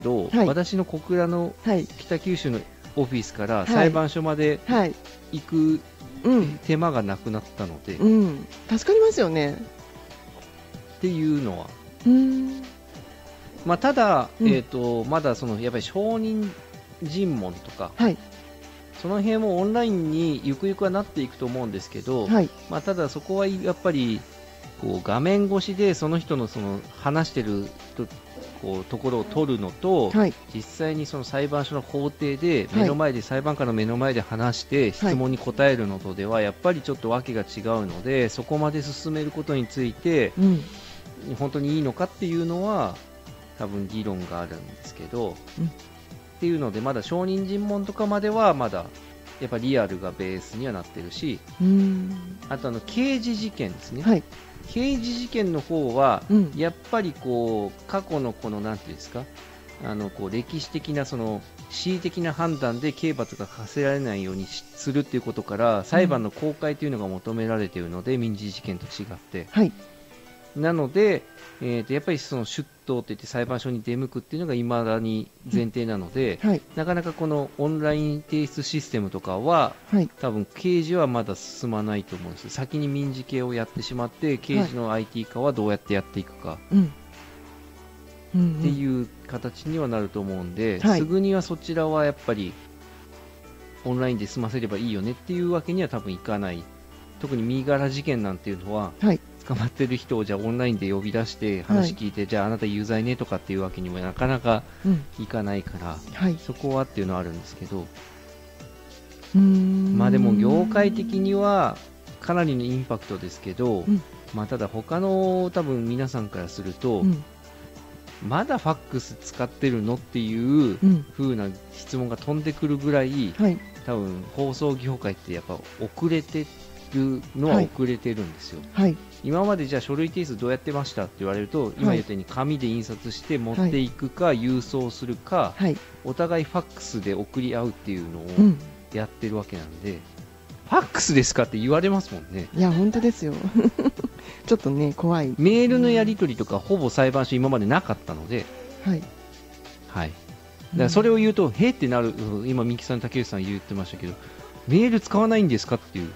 ど、 はい私の小倉のはい北九州のオフィスからい裁判所まではい行くうん手間がなくなったので、っうん助かりますよね。 ていうのは、 うんまあ、ただ、 うんまだそのやっぱり証人尋問とか、 はいその辺もオンラインにゆくゆくはなっていくと思うんですけど、 はいまあ、ただそこはやっぱりこう画面越しでその人のその話してるところを撮るのと、 はい実際にその裁判所の法廷ではい目の前で、裁判官の目の前で話して質問に答えるのとではやっぱりちょっと訳が違うので、そこまで進めることについてうん本当にいいのかっていうのは多分議論があるんですけど、 うんっていうのでまだ証人尋問とかまではまだやっぱリアルがベースにはなってるし、 うんあと刑事事件ですね、 はい刑事事件の方は、 うんやっぱりこう過去のこのなんていうんですか、こう歴史的なその恣意的な判断で刑罰が課せられないようにするっていうことから裁判の公開というのが求められているので、民事事件と違ってはいなので、やっぱりその出頭といって裁判所に出向くっていうのがいまだに前提なので、 はいなかなかこのオンライン提出システムとかははい多分刑事はまだ進まないと思うんです。先に民事系をやってしまって刑事の IT 化はどうやってやっていくかうんうんっていう形にはなると思うんで、 はいすぐにはそちらはやっぱりオンラインで済ませればいいよねっていうわけには多分いかない。特に身柄事件なんていうのははい捕まってる人をじゃあオンラインで呼び出して話聞いて、じゃああなた有罪ねとかっていうわけにもなかなかうんいかないから、 はいそこはっていうのはあるんですけど、 うんまあでも業界的にはかなりのインパクトですけど、 うんまあただ他の多分皆さんからすると、 うんまだファックス使ってるのっていううん風な質問が飛んでくるぐらい、 はい多分放送業界ってやっぱ遅れてるのは遅れてるんですよ。 はい今までじゃあ書類提出どうやってましたって言われると、今言ったように紙で印刷して持っていくか、郵送するか、 はいお互いファックスで送り合うっていうのをうんやってるわけなんで、ファックスですかって言われますもんね。 いや本当ですよちょっとね怖いメールのやり取りとかほぼ裁判所今までなかったので、 はいはい。だからそれを言うと、へってなる、今、三木さん、竹内さん言ってましたけど、メール使わないんですかっていう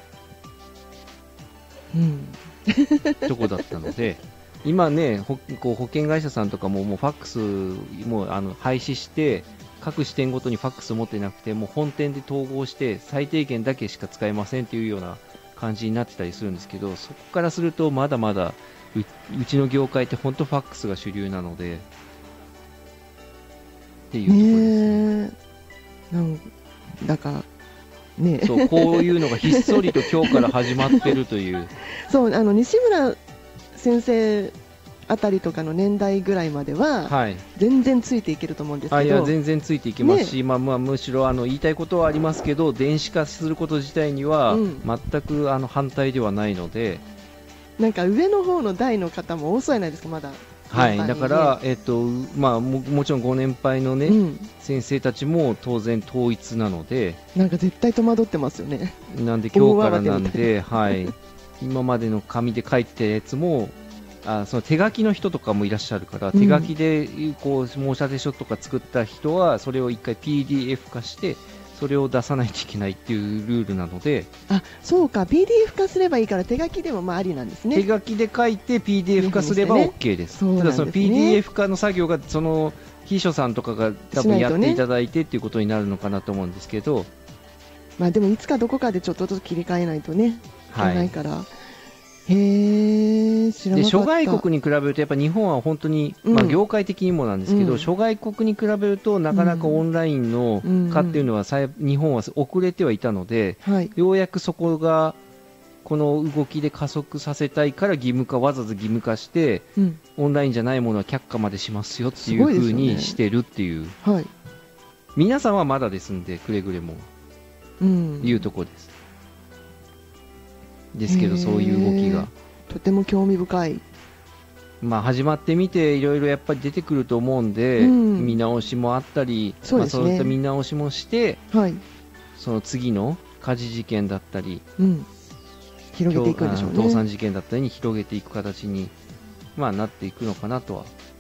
うんとこだったので、今ね、こう保険会社さんとかも、もうファックスもう廃止して、各支店ごとにファックス持ってなくて、もう本店で統合して、最低限だけしか使えませんっていうような感じになってたりするんですけど、そこからすると、まだまだうちの業界って本当、ファックスが主流なので、っていうところですね。 ねえなんだかねえそうこういうのがひっそりと今日から始まってるというそう西村先生あたりとかの年代ぐらいまでは、 はい全然ついていけると思うんですけど、 いや全然ついていけますし、まあ、むしろ言いたいことはありますけど、電子化すること自体にはうん全く反対ではないので、 なんか上の方の代の方も多そうじゃないですか、まだ。 はい、 年配にねだから、まあ、もちろんご年配の、ねうん、 先生たちも当然統一なので、 なんか絶対戸惑ってますよね。 なんで今日からなん大慌てみで、はい、今までの紙で書いてたやつもその手書きの人とかもいらっしゃるから、 うん手書きでこう申し立て書とか作った人はそれを一回 PDF 化してそれを出さないといけないっていうルールなので、 あ、そうか、PDF 化すればいいから手書きでもまあありなんですね。 手書きで書いて PDF 化すれば OK です。 そうなんですねただその PDF 化の作業がその秘書さんとかが多分やっていただいてっていうことになるのかなと思うんですけど、 まあでもいつかどこかでちょっとずつ切り替えないとね、いけはないから。へー、知らなかった。 で諸外国に比べるとやっぱ日本は本当に、 うんまあ、業界的にもなんですけど、 うん諸外国に比べるとなかなかオンラインの化っていうのは日本は遅れてはいたので、 はい。 ようやくそこがこの動きで加速させたいから義務化、わざわざ義務化してうん。 オンラインじゃないものは却下までしますよっていうすごいですよね風にしてるっていう、 はい。 皆さんはまだですんでくれぐれもうん。 いうところですけど、そういう動きが。 とても興味深い。 まあ、始まってみていろいろやっぱり出てくると思うんで、 うん見直しもあったり、 そうですねまあ、そういった見直しもしてはい。 その次の家事事件だったりうん。広げていくんでしょうね。 倒産事件だったりに広げていく形に、まあ、なっていくのかなとは